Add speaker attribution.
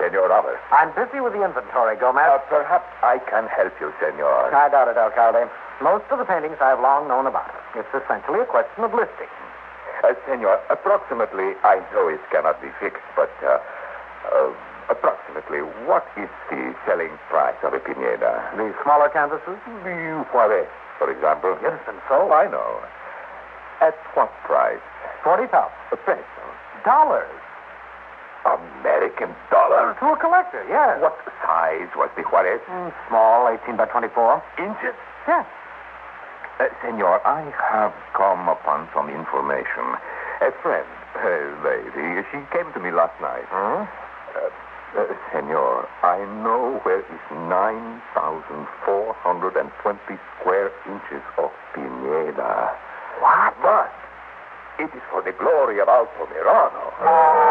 Speaker 1: Senor Ramos.
Speaker 2: I'm busy with the inventory, Gomez.
Speaker 1: Perhaps I can help you, Senor.
Speaker 2: I doubt it, Alcalde. Most of the paintings I've long known about. It's essentially a question of listing.
Speaker 1: Senor, approximately, I know it cannot be fixed, but approximately, what is the selling price of a Pineda?
Speaker 2: The smaller canvases?
Speaker 1: The Juarez, for example.
Speaker 2: Innocent soul.
Speaker 1: I know. At what price?
Speaker 2: 40,000.
Speaker 1: Pesos.
Speaker 2: Dollars.
Speaker 1: American dollars?
Speaker 2: To a collector, yes.
Speaker 1: What size was the Juarez?
Speaker 2: Small, 18 by 24.
Speaker 1: Inches?
Speaker 2: Yes.
Speaker 1: Senor, I have come upon some information. A friend, a lady, she came to me last night. Senor, I know where is 9,420 square inches of Pineda.
Speaker 2: What?
Speaker 1: But it is for the glory of Alto Mirano.